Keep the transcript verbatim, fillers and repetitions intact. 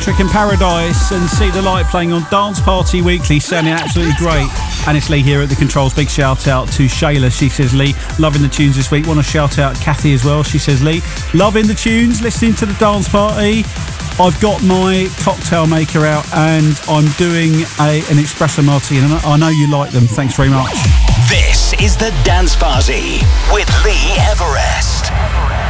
Electric in Paradise and See the Light playing on Dance Party Weekly, sounding absolutely great. And it's Lee here at the controls. Big shout out to Shayla. She says, Lee, loving the tunes this week. Want to shout out Kathy as well. She says, Lee, loving the tunes, listening to the dance party. I've got my cocktail maker out and I'm doing a, an espresso martini, and I know you like them. Thanks very much. This is the Dance Party with Lee Everest.